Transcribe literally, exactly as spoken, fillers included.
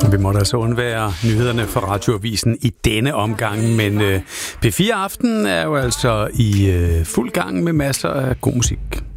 Vi måtte altså undvære nyhederne fra Radioavisen i denne omgang, men øh, P fire Aften er jo altså i øh, fuld gang med masser af god musik.